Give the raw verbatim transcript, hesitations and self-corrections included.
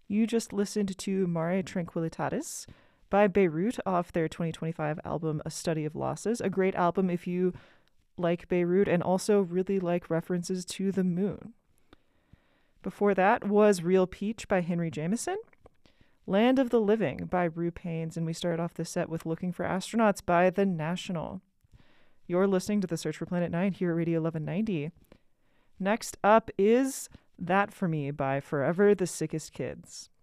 You just listened to Mare Tranquillitatis by Beirut off their twenty twenty-five album A Study of Losses. A great album if you like Beirut and also really like references to the moon. Before that was Real Peach by Henry Jameson. Land of the Living by Rue Paynes, and we started off the set with Looking for Astronauts by The National. You're listening to The Search for Planet Nine here at Radio eleven ninety. Next up is That For Me by Forever the Sickest Kids.